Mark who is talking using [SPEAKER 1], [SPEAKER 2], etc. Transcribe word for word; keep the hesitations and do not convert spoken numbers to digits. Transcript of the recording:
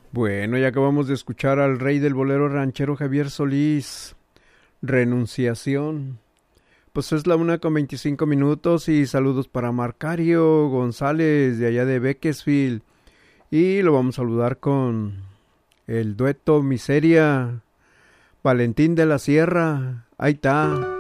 [SPEAKER 1] Bueno, ya acabamos de escuchar al rey del bolero ranchero Javier Solís, Renunciación. Pues es la una con veinticinco minutos y saludos para Marcario González de allá de Beckesfield. Y lo vamos a saludar con el dueto Miseria, Valentín de la Sierra. Ahí está.